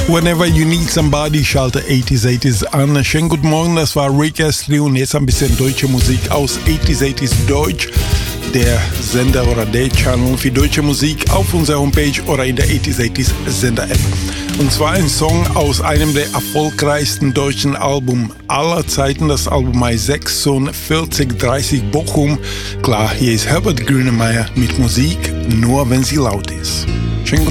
Whenever You Need Somebody, schalte 80s an. Schönen guten Morgen, das war Rick Astley und jetzt ein bisschen deutsche Musik aus 80s Deutsch. Der Sender oder der Channel für deutsche Musik auf unserer Homepage oder in der 80s Sender-App. Und zwar ein Song aus einem der erfolgreichsten deutschen Alben aller Zeiten. Das Album heißt 4630 Bochum. Klar, hier ist Herbert Grönemeyer mit Musik, nur wenn sie laut ist. Schönen guten